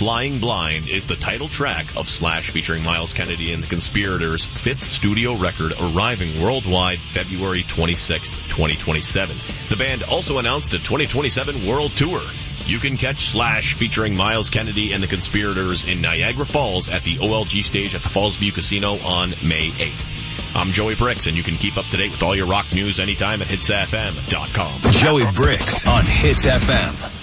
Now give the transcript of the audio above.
Flying Blind is the title track of Slash featuring Myles Kennedy and the Conspirators' 5th studio record, arriving worldwide February 26th, 2027. The band also announced a 2027 world tour. You can catch Slash featuring Myles Kennedy and the Conspirators in Niagara Falls at the OLG stage at the Fallsview Casino on May 8th. I'm Joey Bricks, and you can keep up to date with all your rock news anytime at hitsfm.com. Joey Bricks on Hits FM.